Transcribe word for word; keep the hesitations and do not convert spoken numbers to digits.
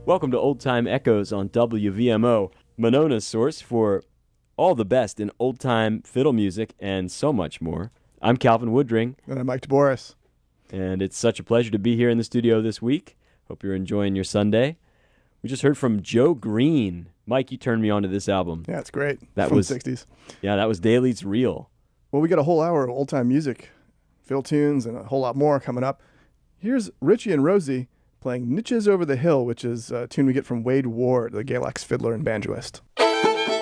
Welcome to Old Time Echoes on W V M O, Monona's source for all the best in old-time fiddle music and so much more. I'm Calvin Woodring. And I'm Mike DeBoris. And it's such a pleasure to be here in the studio this week. Hope you're enjoying your Sunday. We just heard from Joe Green. Mike, you turned me on to this album. Yeah, it's great. That From was the sixties. Yeah, that was Daly's Reel. Well, we got a whole hour of old-time music, fill tunes, and a whole lot more coming up. Here's Richie and Rosie playing Niches Over the Hill, which is a tune we get from Wade Ward, the Galax fiddler and banjoist.